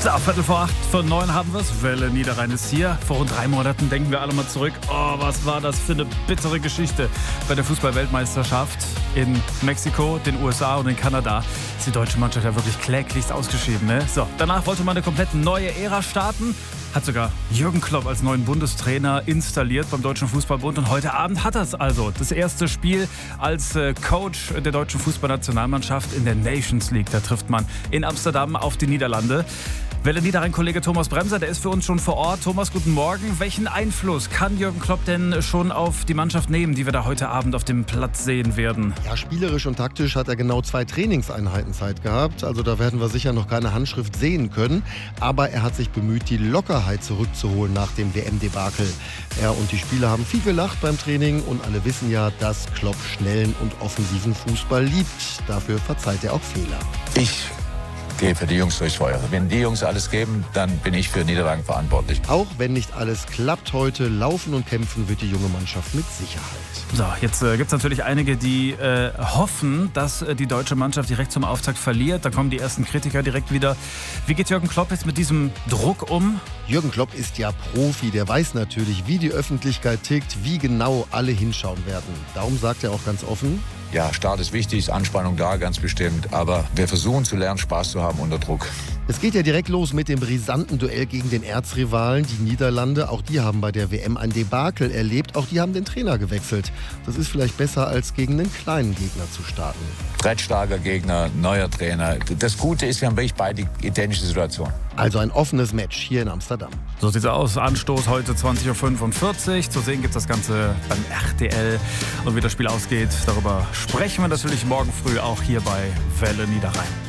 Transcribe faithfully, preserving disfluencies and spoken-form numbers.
So, Viertel vor acht, vor neun haben wir es. Welle Niederrhein ist hier. Vor rund drei Monaten denken wir alle mal zurück. Oh, was war das für eine bittere Geschichte bei der Fußball-Weltmeisterschaft in Mexiko, den U S A und in Kanada. Ist die deutsche Mannschaft ja wirklich kläglichst ausgeschieden, ne? So, danach wollte man eine komplett neue Ära starten. Hat sogar Jürgen Klopp als neuen Bundestrainer installiert beim Deutschen Fußballbund. Und heute Abend hat er es also. Das erste Spiel als äh, Coach der deutschen Fußballnationalmannschaft in der Nations League. Da trifft man in Amsterdam auf die Niederlande. Welle Niederrhein-Kollege Thomas Bremser, der ist für uns schon vor Ort. Thomas, guten Morgen. Welchen Einfluss kann Jürgen Klopp denn schon auf die Mannschaft nehmen, die wir da heute Abend auf dem Platz sehen werden? Ja, spielerisch und taktisch hat er genau zwei Trainingseinheiten Zeit gehabt. Also da werden wir sicher noch keine Handschrift sehen können. Aber er hat sich bemüht, die Lockerheit zurückzuholen nach dem W M-Debakel. Er und die Spieler haben viel gelacht beim Training und alle wissen ja, dass Klopp schnellen und offensiven Fußball liebt. Dafür verzeiht er auch Fehler. Ich gehe für die Jungs durchs Feuer. Wenn die Jungs alles geben, dann bin ich für Niederrhein verantwortlich. Auch wenn nicht alles klappt heute, laufen und kämpfen wird die junge Mannschaft mit Sicherheit. So, jetzt äh, gibt es natürlich einige, die äh, hoffen, dass äh, die deutsche Mannschaft direkt zum Auftakt verliert. Da kommen die ersten Kritiker direkt wieder. Wie geht Jürgen Klopp jetzt mit diesem Druck um? Jürgen Klopp ist ja Profi. Der weiß natürlich, wie die Öffentlichkeit tickt, wie genau alle hinschauen werden. Darum sagt er auch ganz offen: Ja, Start ist wichtig, ist Anspannung da, ganz bestimmt. Aber wir versuchen zu lernen, Spaß zu haben unter Druck. Es geht ja direkt los mit dem brisanten Duell gegen den Erzrivalen, die Niederlande. Auch die haben bei der W M ein Debakel erlebt. Auch die haben den Trainer gewechselt. Das ist vielleicht besser, als gegen einen kleinen Gegner zu starten. Brettstarker Gegner, neuer Trainer. Das Gute ist, wir haben wirklich beide identische Situationen. Also ein offenes Match hier in Amsterdam. So sieht's aus. Anstoß heute zwanzig Uhr fünfundvierzig. Zu sehen gibt's das Ganze beim R T L. Und wie das Spiel ausgeht, darüber sprechen wir natürlich morgen früh auch hier bei Welle Niederrhein.